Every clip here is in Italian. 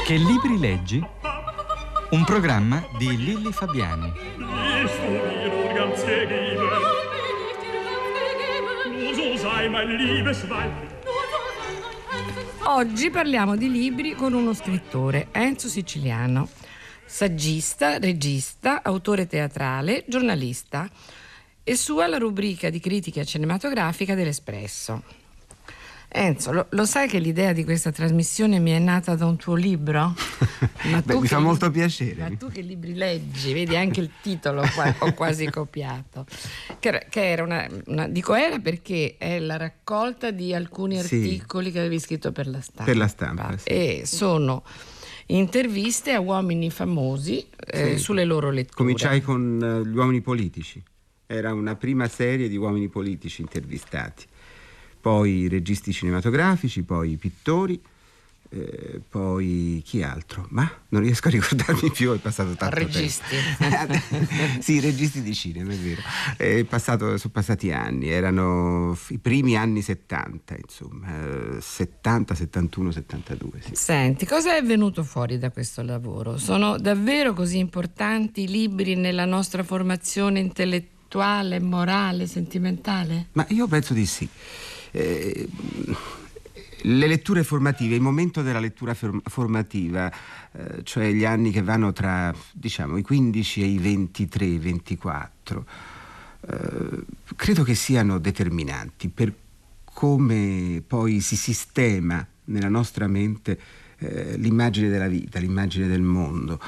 Che libri leggi? Un programma di Lilli Fabiani. Oggi parliamo di libri con uno scrittore, Enzo Siciliano, saggista, regista, autore teatrale, giornalista, e sua la rubrica di critica cinematografica dell'Espresso. Enzo, lo sai che l'idea di questa trasmissione mi è nata da un tuo libro? Mi fa molto piacere. Ma tu che libri leggi? Vedi, anche il titolo ho quasi copiato. Che era era perché è la raccolta di alcuni articoli che avevi scritto per la Stampa. Per la Stampa, sì. E sono interviste a uomini famosi sulle loro letture. Cominciai con gli uomini politici. Era una prima serie di uomini politici intervistati. Poi registi cinematografici, poi pittori, poi chi altro? Ma non riesco a ricordarmi più, è passato tanto registi. tempo. Sì, registi di cinema, è vero. Sono passati anni, erano i primi anni 70, insomma, 70, 71, 72. Sì. Senti, cosa è venuto fuori da questo lavoro? Sono davvero così importanti i libri nella nostra formazione intellettuale, morale, sentimentale? Ma io penso di sì. Le letture formative, il momento della lettura formativa, cioè gli anni che vanno tra, diciamo, i 15 e i 23, 24, credo che siano determinanti per come poi si sistema nella nostra mente l'immagine della vita, l'immagine del mondo.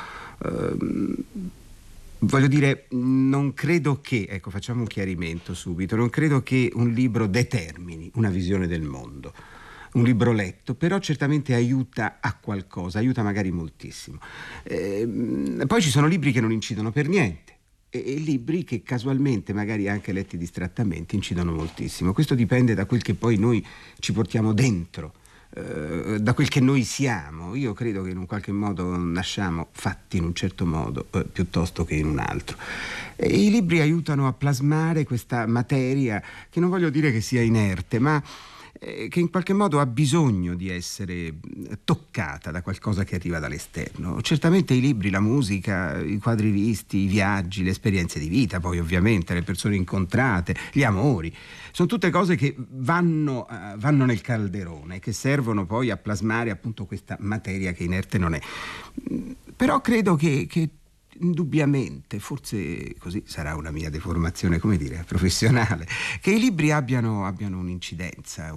Voglio dire, non credo che, ecco, facciamo un chiarimento subito, non credo che un libro determini una visione del mondo, un libro letto, però certamente aiuta a qualcosa, aiuta magari moltissimo. Poi ci sono libri che non incidono per niente e libri che casualmente, magari anche letti distrattamente, incidono moltissimo. Questo dipende da quel che poi noi ci portiamo dentro. Da quel che noi siamo. Io credo che in un qualche modo nasciamo fatti in un certo modo piuttosto che in un altro, e i libri aiutano a plasmare questa materia che non voglio dire che sia inerte, ma che in qualche modo ha bisogno di essere toccata da qualcosa che arriva dall'esterno. Certamente i libri, la musica, i quadri visti, i viaggi, le esperienze di vita, poi ovviamente le persone incontrate, gli amori, sono tutte cose che vanno nel calderone, che servono poi a plasmare appunto questa materia che inerte non è. Però credo che indubbiamente, forse così sarà una mia deformazione, come dire, professionale, che i libri abbiano un'incidenza,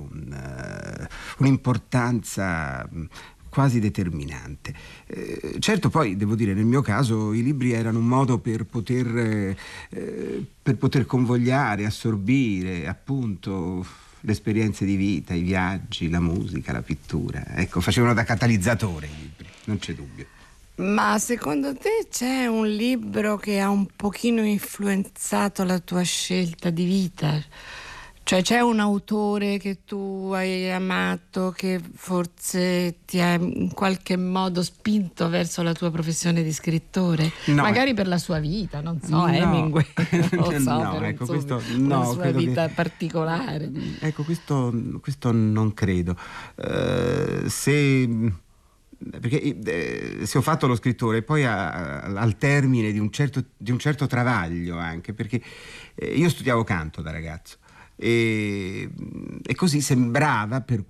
un'importanza quasi determinante. Certo, poi devo dire, nel mio caso i libri erano un modo per poter convogliare, assorbire appunto le esperienze di vita, i viaggi, la musica, la pittura. Ecco, facevano da catalizzatore i libri, non c'è dubbio. Ma secondo te c'è un libro che ha un pochino influenzato la tua scelta di vita? Cioè c'è un autore che tu hai amato che forse ti ha in qualche modo spinto verso la tua professione di scrittore? No. Magari per la sua vita, non so, Hemingway, non lo so, no, ecco, questo, la sua vita particolare. Ecco, questo non credo. Perché se ho fatto lo scrittore poi al termine di un certo travaglio, anche perché io studiavo canto da ragazzo e così sembrava per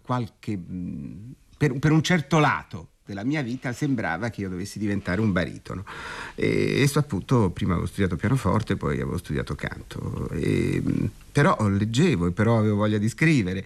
un certo lato della mia vita sembrava che io dovessi diventare un baritono, e appunto prima avevo studiato pianoforte, poi avevo studiato canto, però leggevo e però avevo voglia di scrivere,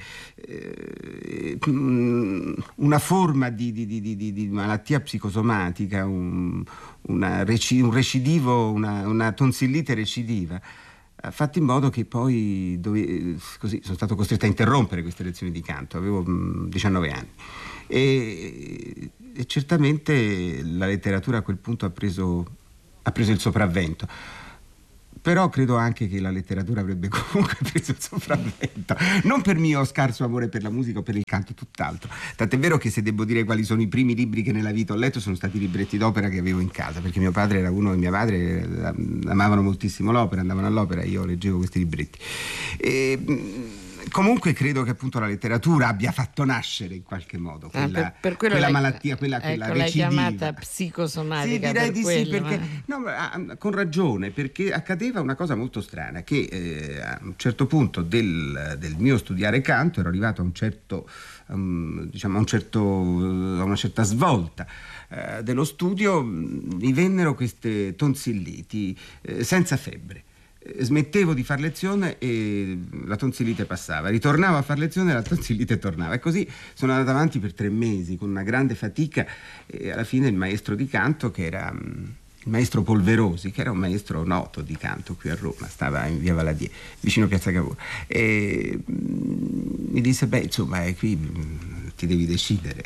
una forma di malattia psicosomatica, un recidivo, una tonsillite recidiva, ha fatto in modo che poi così sono stato costretto a interrompere queste lezioni di canto. Avevo 19 anni e certamente la letteratura a quel punto ha preso il sopravvento. Però credo anche che la letteratura avrebbe comunque preso il sopravvento, non per mio scarso amore per la musica o per il canto, tutt'altro. Tant'è vero che se devo dire quali sono i primi libri che nella vita ho letto, sono stati i libretti d'opera che avevo in casa, perché mio padre era uno e mia madre amavano moltissimo l'opera, andavano all'opera, io leggevo questi libretti. Comunque credo che appunto la letteratura abbia fatto nascere in qualche modo quella malattia, quella l'hai recidiva. Chiamata psicosomatica. Sì, direi di sì, quello, perché con ragione, perché accadeva una cosa molto strana, che a un certo punto del mio studiare canto ero arrivato a una certa svolta dello studio, mi vennero queste tonsilliti senza febbre. Smettevo di far lezione e la tonsillite passava, ritornavo a far lezione e la tonsillite tornava, e così sono andato avanti per 3 mesi con una grande fatica, e alla fine il maestro di canto, che era il maestro Polverosi, che era un maestro noto di canto qui a Roma, stava in via Valadier, vicino a Piazza Cavour, e mi disse: beh, insomma, qui ti devi decidere.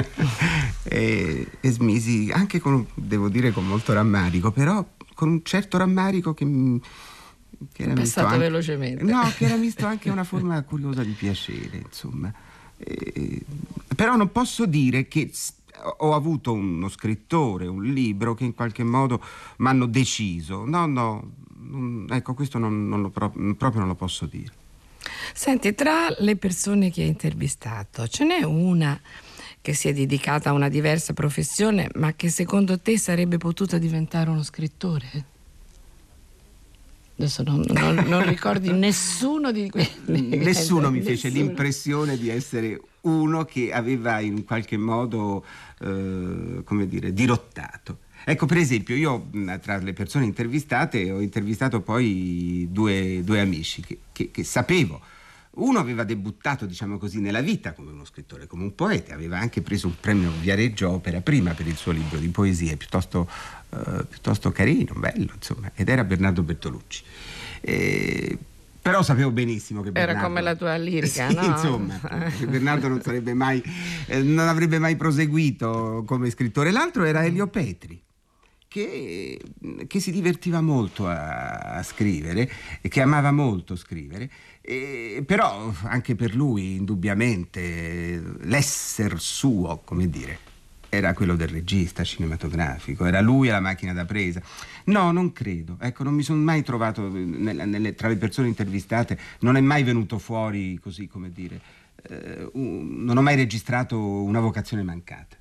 e smisi, anche devo dire con molto rammarico, però con un certo rammarico che era passato velocemente. No, che era visto anche una forma curiosa di piacere, insomma. Però non posso dire che ho avuto uno scrittore, un libro che in qualche modo mi hanno deciso. Ecco, questo proprio non lo posso dire. Senti, tra le persone che hai intervistato, ce n'è una che si è dedicata a una diversa professione, ma che secondo te sarebbe potuta diventare uno scrittore? Adesso non ricordi nessuno di quelli. Nessuno mi fece l'impressione di essere uno che aveva in qualche modo, dirottato. Ecco, per esempio, io tra le persone intervistate ho intervistato poi due amici che sapevo. Uno aveva debuttato, diciamo così, nella vita come uno scrittore, come un poeta, aveva anche preso un premio Viareggio Opera Prima per il suo libro di poesie piuttosto carino, bello, insomma, ed era Bernardo Bertolucci. Però sapevo benissimo che Bernardo... Era come la tua lirica, sì, no? Insomma, Bernardo non avrebbe mai proseguito come scrittore. L'altro era Elio Petri, che si divertiva molto a scrivere e che amava molto scrivere, però anche per lui indubbiamente l'esser suo, come dire, era quello del regista cinematografico, era lui e la macchina da presa. No, non credo, ecco, non mi sono mai trovato tra le persone intervistate, non è mai venuto fuori così, come dire, non ho mai registrato una vocazione mancata.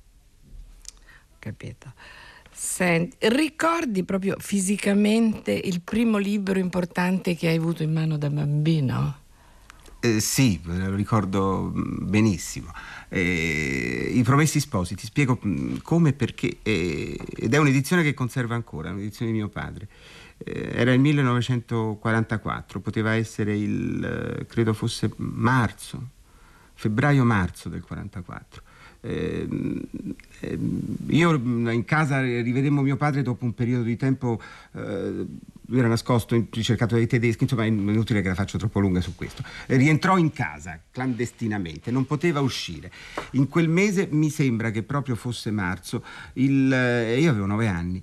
Capito. Senti, ricordi proprio fisicamente il primo libro importante che hai avuto in mano da bambino? Sì, lo ricordo benissimo. I Promessi Sposi, ti spiego come e perché, ed è un'edizione che conservo ancora, un'edizione di mio padre. Era il 1944, poteva essere credo fosse febbraio-marzo del 44. Io in casa rivedemmo mio padre dopo un periodo di tempo, lui era nascosto, ricercato dai tedeschi, insomma è inutile che la faccio troppo lunga su questo. Rientrò in casa clandestinamente, non poteva uscire. In quel mese, mi sembra che proprio fosse marzo, io avevo 9 anni,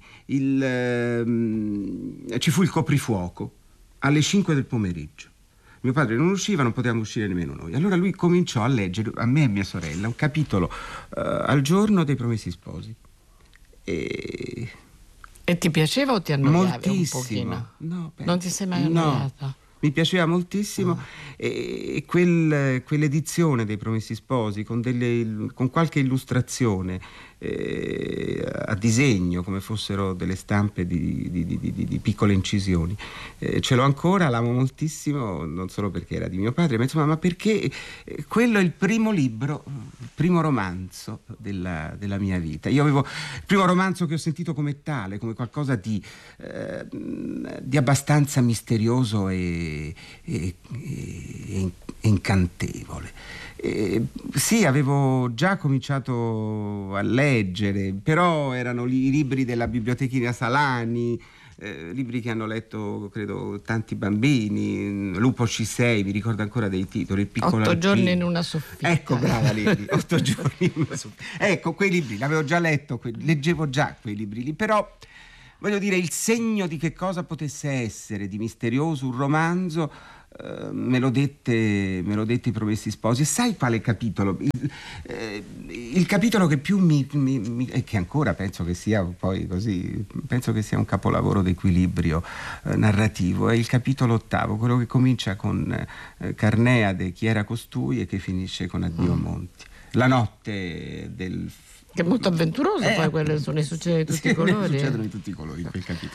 ci fu il coprifuoco alle 5 del pomeriggio. Mio padre non usciva, non potevamo uscire nemmeno noi. Allora lui cominciò a leggere, a me e mia sorella, un capitolo al giorno dei Promessi Sposi. E ti piaceva o ti annoiavi moltissimo. Un pochino? No, non ti sei mai annoiato? No, mi piaceva moltissimo. E quell'edizione dei Promessi Sposi con qualche illustrazione a disegno, come fossero delle stampe di piccole incisioni, ce l'ho ancora, l'amo moltissimo, non solo perché era di mio padre, ma insomma, ma perché quello è il primo libro, il primo romanzo della mia vita. Io avevo il primo romanzo che ho sentito come tale, come qualcosa di abbastanza misterioso e incantevole. Sì, avevo già cominciato a leggere, però erano i libri della bibliotechina Salani, libri che hanno letto, credo, tanti bambini. Lupo C6, mi ricordo ancora dei titoli, il piccolo 8 alpino. giorni in una soffitta. Ecco, brava Lili, 8 giorni in una soffitta. Ecco, quei libri, l'avevo già letto, leggevo già quei libri lì, però voglio dire, il segno di che cosa potesse essere di misterioso un romanzo me lo dette i Promessi Sposi. E sai quale capitolo? Il capitolo che più e che ancora penso che sia poi così, penso che sia un capolavoro d'equilibrio narrativo, è il capitolo 8, quello che comincia con Carneade, chi era costui, e che finisce con Addio Monti. La notte del... Che è molto avventuroso, poi quello ne succede di tutti i colori. Succedono di tutti i colori in quel capitolo.